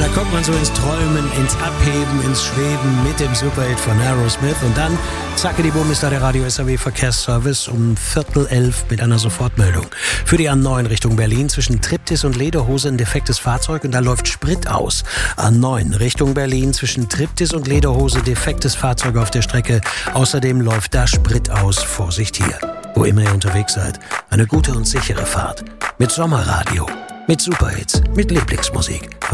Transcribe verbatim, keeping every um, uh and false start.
kommt man so ins Träumen, ins Abheben, ins Schweben mit dem Superhit von Aerosmith. Und dann, zacke die Bumm, ist da der Radio S R W Verkehrsservice um Viertel elf mit einer Sofortmeldung. Für die A neun Richtung Berlin zwischen Triptis und Lederhose ein defektes Fahrzeug und da läuft Sprit aus. A neun Richtung Berlin zwischen Triptis und Lederhose defektes Fahrzeug auf der Strecke. Außerdem läuft da Sprit aus. Vorsicht hier. Wo immer ihr unterwegs seid, eine gute und sichere Fahrt. Mit Sommerradio, mit Superhits, mit Lieblingsmusik.